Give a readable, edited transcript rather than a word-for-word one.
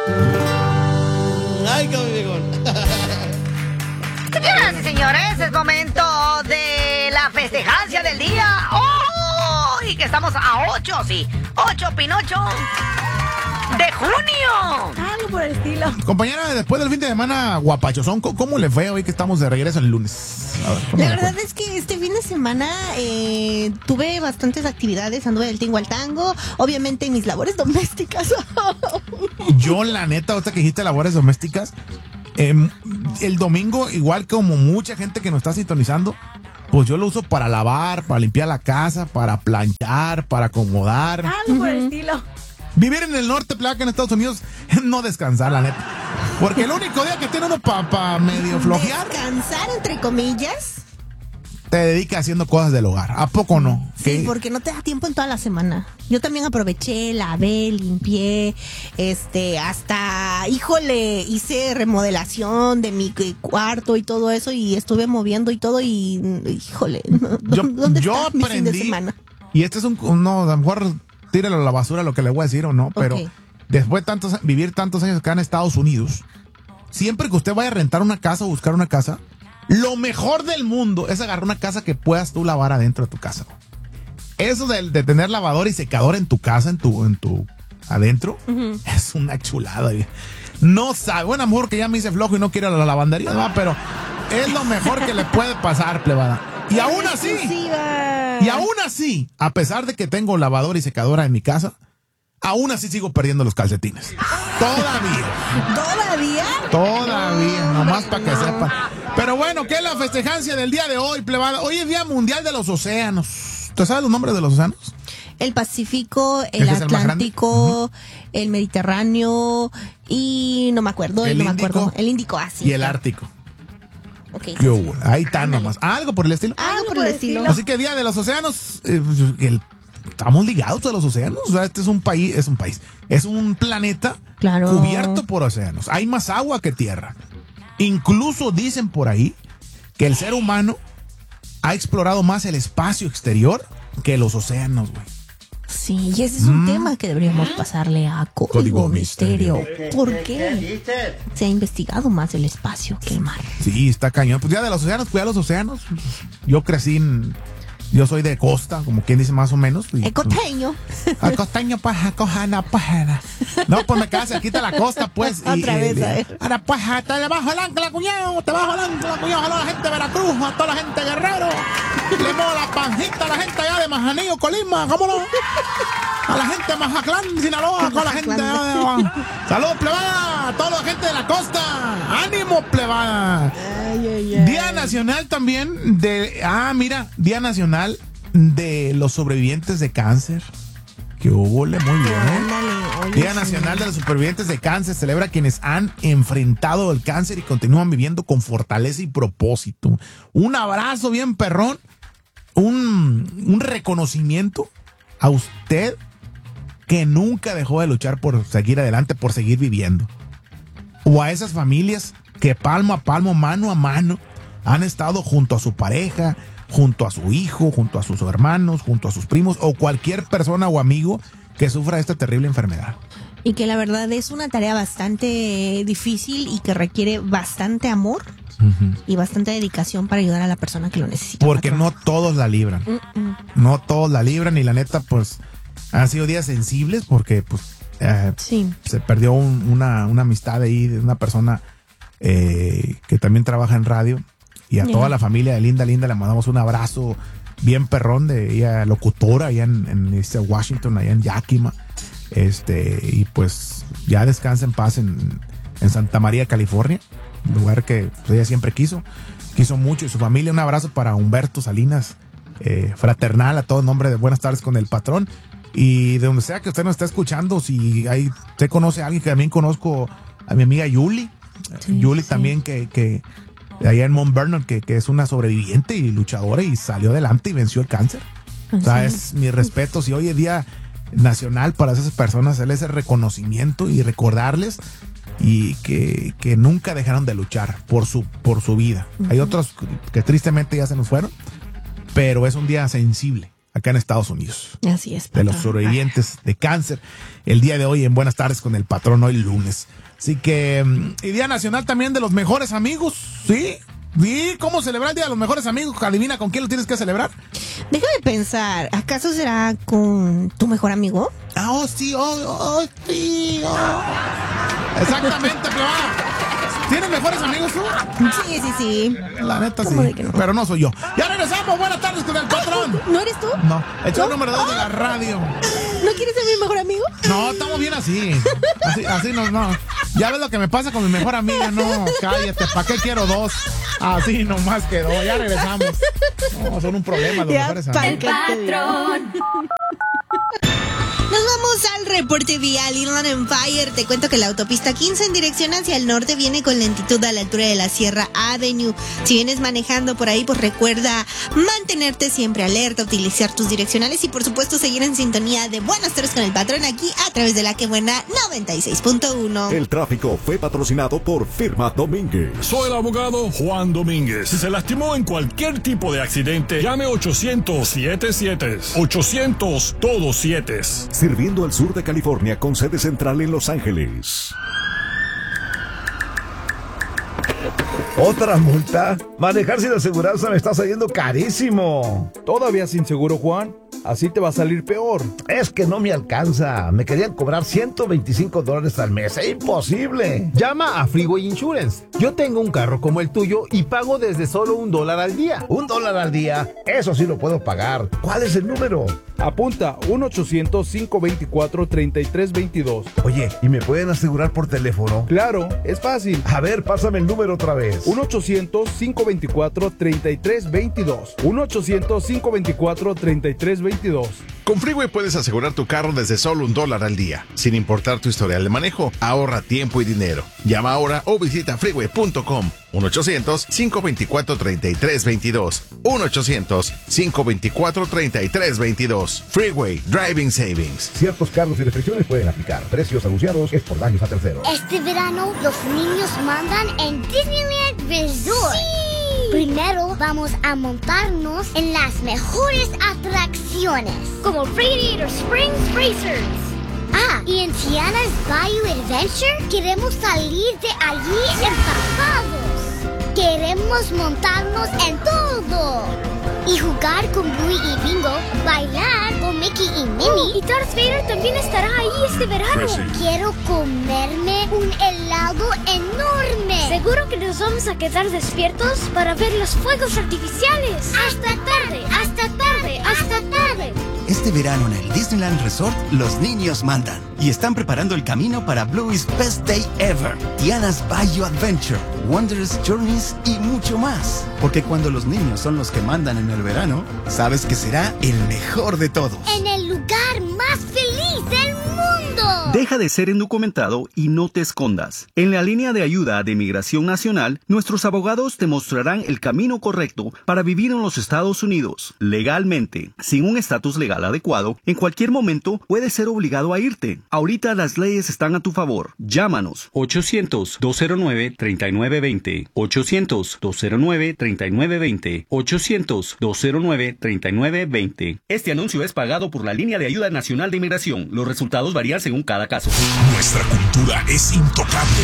Ay, qué viejón. Señoras y señores, es momento de la festejancia del día. ¡Oh! Y que estamos a 8, sí. 8, Pinocho. De junio. Algo por el estilo. Compañera, después del fin de semana guapachosón, ¿cómo le fue hoy que estamos de regreso el lunes? A ver, La verdad es que este fin de semana tuve bastantes actividades, anduve del tingo al tango, obviamente en mis labores domésticas. Yo, la neta, ahorita que dijiste labores domésticas, el domingo, igual como mucha gente que nos está sintonizando, pues yo lo uso para lavar, para limpiar la casa, para planchar, para acomodar. Algo por el estilo. Vivir en el norte, placa en Estados Unidos, es no descansar, la neta. Porque el único día que tiene uno para medio flojear, Descansar, entre comillas. te dedica haciendo cosas del hogar. ¿A poco no? Sí, ¿Qué? porque no te da tiempo en toda la semana. Yo también aproveché, lavé, limpié, hasta, híjole, hice remodelación de mi cuarto y todo eso y estuve moviendo y todo y, híjole, ¿dónde yo está mi fin de aprendí, semana? y este es no, a lo mejor tíralo a la basura lo que le voy a decir o no, pero Ok. después de vivir tantos años acá en Estados Unidos, siempre que usted vaya a rentar una casa o buscar una casa, lo mejor del mundo es agarrar una casa que puedas tú lavar adentro de tu casa. Eso de tener lavadora y secadora en tu casa, en tu adentro, es una chulada. No sabe, bueno, amor, que ya me hice flojo y no quiero ir a la lavandería, ¿no? Pero es lo mejor que le puede pasar, plebada. Y aún así, a pesar de que tengo lavadora y secadora en mi casa, aún así sigo perdiendo los calcetines. Todavía, nomás para que sepan. Pero bueno, ¿qué es la festejancia del día de hoy, plebada? Hoy es Día Mundial de los Océanos. ¿Tú sabes los nombres de los océanos? El Pacífico, el ¿Ese es el más Atlántico, el Mediterráneo y no me acuerdo, El no me Índico. acuerdo. El Índico, así. Y el Ártico. Okay. ¿Qué hubo? Ahí está nomás. Algo por el estilo. Algo por el estilo. Así que Día de los Océanos, estamos ligados a los océanos. O sea, este es un planeta Claro. cubierto por océanos. Hay más agua que tierra. Incluso dicen por ahí que el ser humano ha explorado más el espacio exterior que los océanos, güey. Sí, y ese es un tema que deberíamos pasarle a Código Misterio. ¿Por qué? Se ha investigado más el espacio que el mar. Sí, está cañón. Pues Día de los Océanos, cuida los océanos. Yo yo soy de costa, como quien dice más o menos. Costeño. Al costeño, paja, cojana, pajana. No, pues me queda cerquita la costa, pues. Otra vez, a ver. Ahora, pues, te bajo el ancla, cuñado. Te bajo el ancla, cuñado. A la gente de Veracruz, a toda la gente de Guerrero. Le muevo la panjita a la gente allá de Manzanillo, Colima, ¿cómo no? A la gente de Mazatlán, Sinaloa, con la gente de... ¡Saludos, plebada! A toda la gente de la costa. ¡Ánimo, plebada! Día Nacional también Día Nacional de los sobrevivientes de cáncer. Que hubo, muy bien. Día Nacional de los Supervivientes de Cáncer celebra a quienes han enfrentado el cáncer y continúan viviendo con fortaleza y propósito. Un abrazo bien perrón, un reconocimiento a usted que nunca dejó de luchar por seguir adelante, por seguir viviendo. O a esas familias que palmo a palmo, mano a mano, han estado junto a su pareja, junto a su hijo, junto a sus hermanos, junto a sus primos o cualquier persona o amigo que sufra esta terrible enfermedad. Y que la verdad es una tarea bastante difícil y que requiere bastante amor y bastante dedicación para ayudar a la persona que lo necesita. Porque patrón. no todos la libran. No todos la libran y la neta, pues, han sido días sensibles porque, pues, Sí. se perdió una amistad ahí de una persona que también trabaja en radio. Y a toda la familia de Linda le mandamos un abrazo bien perrón de ella, locutora allá en Washington, allá en Yakima. Y pues ya descansa en paz en Santa María, California, lugar que pues, ella siempre quiso mucho. Y su familia, un abrazo para Humberto Salinas, fraternal a todo nombre de Buenas Tardes con el Patrón. Y de donde sea que usted nos esté escuchando, si usted conoce a alguien, que también conozco a mi amiga Yuli. Yuli también que allá en Mount Vernon, que es una sobreviviente y luchadora y salió adelante y venció el cáncer. O sea, es mi respeto. Si hoy es Día Nacional para esas personas, hacerles ese reconocimiento y recordarles y que nunca dejaron de luchar por su vida. Hay otros que tristemente ya se nos fueron, pero es un día sensible acá en Estados Unidos. Así es, De los patrón. sobrevivientes de cáncer. El día de hoy en Buenas Tardes con el Patrón, hoy lunes. Así que, y Día Nacional también de los Mejores Amigos, ¿sí? ¿Y cómo celebrar el Día de los Mejores Amigos? Adivina con quién lo tienes que celebrar. Déjame pensar, ¿acaso será con tu mejor amigo? Sí. Exactamente, plebada. ¿Tienes mejores amigos tú? Sí. La neta sí. ¿Cómo de que no? Pero no soy yo. Ya regresamos. Buenas tardes con el Patrón. ¿No eres tú? No. Hecho el ¿No? número 2 de la radio. ¿No quieres ser mi mejor amigo? No, estamos bien así. Así no. Ya ves lo que me pasa con mi mejor amiga. No, cállate. ¿Para qué quiero dos? Así nomás quedó. Ya regresamos. No, son un problema los Ya, mejores ¿para amigos. qué te digo? Nos vamos al reporte vial Inland Empire. Te cuento que la autopista 15 en dirección hacia el norte viene con lentitud a la altura de la Sierra Avenue. Si vienes manejando por ahí, pues recuerda mantenerte siempre alerta, utilizar tus direccionales y por supuesto seguir en sintonía de Buenas Tardes con el Patrón aquí a través de la que buena 96.1. El tráfico fue patrocinado por Firma Domínguez. Soy el abogado Juan Domínguez. Si se lastimó en cualquier tipo de accidente, llame 800-77. 800 todos 7. Sirviendo al sur de California con sede central en Los Ángeles. ¿Otra multa? Manejar sin aseguranza me está saliendo carísimo. ¿Todavía sin seguro, Juan? Así te va a salir peor. Es que no me alcanza. Me querían cobrar $125 al mes. ¡Es imposible! Llama a Freeway Insurance. Yo tengo un carro como el tuyo y pago desde solo $1 al día. $1 al día. Eso sí lo puedo pagar. ¿Cuál es el número? Apunta 1-800-524-3322. Oye, ¿y me pueden asegurar por teléfono? Claro, es fácil. A ver, pásame el número otra vez. 1-800-524-3322. 1-800-524-3322. Con Freeway puedes asegurar tu carro desde solo $1 al día. Sin importar tu historial de manejo, ahorra tiempo y dinero. Llama ahora o visita freeway.com. 1-800-524-3322. 1-800-524-3322. Freeway Driving Savings. Ciertos cargos y restricciones pueden aplicar. Precios anunciados es por daños a terceros. Este verano, los niños mandan en Disneyland Resort. ¡Sí! Primero vamos a montarnos en las mejores atracciones, como Radiator Springs Racers. Y en Tiana's Bayou Adventure queremos salir de allí empapados. Queremos montarnos en todo. Y jugar con Bluey y Bingo, bailar con Mickey y Minnie. Y Darth Vader también estará ahí este verano. Quiero comerme un helado enorme. Seguro que nos vamos a quedar despiertos para ver los fuegos artificiales. Hasta tarde, hasta tarde, hasta tarde. Este verano en el Disneyland Resort, los niños mandan y están preparando el camino para Bluey's Best Day Ever, Tiana's Bayou Adventure, Wondrous Journeys y mucho más. Porque cuando los niños son los que mandan en el verano, sabes que será el mejor de todos. En el lugar más feliz del mundo. Deja de ser indocumentado y no te escondas. En la línea de ayuda de Migración Nacional, nuestros abogados te mostrarán el camino correcto para vivir en los Estados Unidos, legalmente. Sin un estatus legal adecuado, en cualquier momento puedes ser obligado a irte. Ahorita las leyes están a tu favor. Llámanos. 800-209-3920. 800-209-3920. 800-209-3920. Este anuncio es pagado por la línea de ayuda nacional de inmigración. Los resultados varían según cada caso. Nuestra cultura es intocable.